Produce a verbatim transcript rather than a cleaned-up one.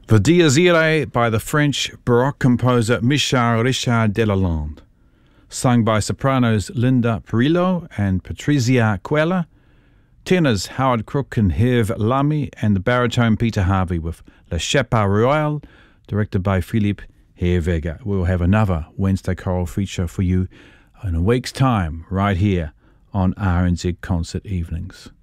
The Dies Irae by the French Baroque composer Michel Richard Delalande, sung by sopranos Linda Perillo and Patricia Quella, tenors Howard Crook and Herve Lamy, and the baritone Peter Harvey with Le Chapeau Royal, directed by Philippe Hervega. We'll have another Wednesday choral feature for you in a week's time right here on R N Z Concert Evenings.